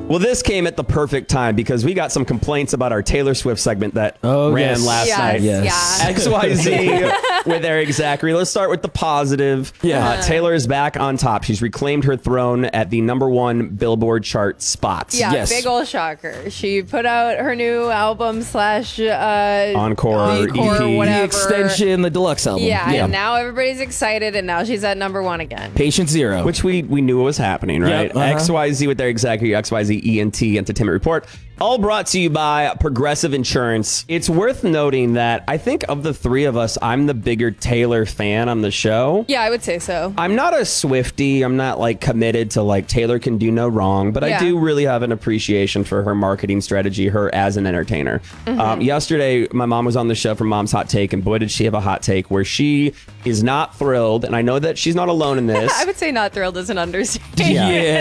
Well, this came at the perfect time because we got some complaints about our Taylor Swift segment that ran last night. Yes. XYZ with Eric Zachary. Let's start with the positive. Taylor is back on top. She's reclaimed her throne at the #1 Billboard chart spots. Yeah, big ol' shocker. She put out her new album slash Encore EP. whatever. The extension, the deluxe album. Yeah, and now everybody's excited, and now she's at #1 again. Patient Zero. Which we knew was happening, right? Yep, uh-huh. XYZ with Eric Zachary, XYZ ENT Entertainment Report. All brought to you by Progressive Insurance. It's worth noting that I think of the three of us, I'm the bigger Taylor fan on the show. Yeah, I would say so. I'm not a Swiftie. I'm not like committed to like Taylor can do no wrong, but I do really have an appreciation for her marketing strategy, her as an entertainer. Yesterday, my mom was on the show for Mom's Hot Take, and boy, did she have a hot take where she is not thrilled. And I know that she's not alone in this. I would say not thrilled is an understatement.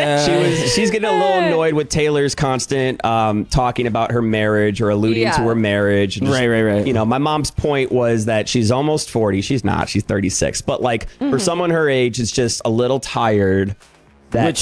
She's getting a little annoyed with Taylor's constant talking about her marriage or alluding to her marriage. And just, right. You know, my mom's point was that she's almost 40. She's not. She's 36. But like for someone her age, it's just a little tired that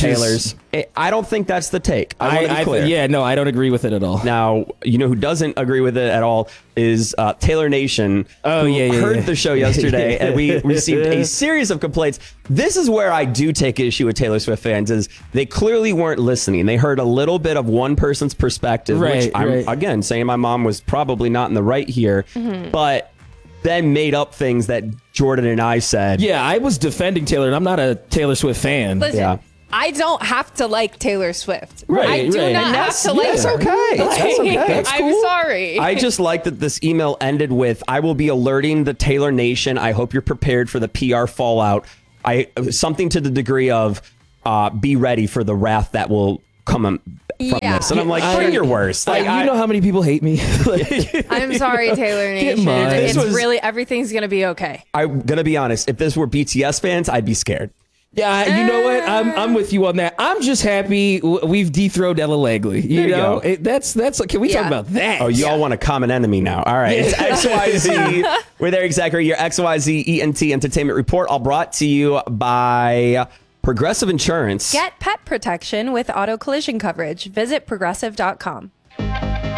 I don't think that's the take. I want to be clear. I don't agree with it at all. Now, you know who doesn't agree with it at all is Taylor Nation. Heard the show yesterday, and we received a series of complaints. This is where I do take issue with Taylor Swift fans, is they clearly weren't listening. They heard a little bit of one person's perspective, which I'm, again, saying my mom was probably not in the right here, but then made up things that Jordan and I said. Yeah, I was defending Taylor, and I'm not a Taylor Swift fan. Listen, I don't have to like Taylor Swift. I do not have to like her. That's okay. That's okay. That's cool. I'm sorry. I just like that this email ended with, I will be alerting the Taylor Nation. I hope you're prepared for the PR fallout. Something to the degree of be ready for the wrath that will come from this. And I'm like, bring your worst. Like, you know how many people hate me? I'm sorry, Taylor Nation. It's really, everything's going to be okay. I'm going to be honest. If this were BTS fans, I'd be scared. Yeah, you know what? I'm with you on that. I'm just happy we've dethroned Ella Langley. You know, that's. Can we talk about that? Oh, you all want a common enemy now. All right, it's XYZ. We're there, exactly. Your XYZ ENT Entertainment Report, all brought to you by Progressive Insurance. Get pet protection with auto collision coverage. Visit progressive.com.